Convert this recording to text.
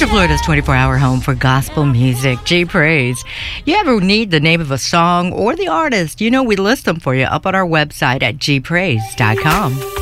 Central Florida's 24-hour home for gospel music, G Praise. You ever need the name of a song or the artist? You know we list them for you up on our website at gpraise.com.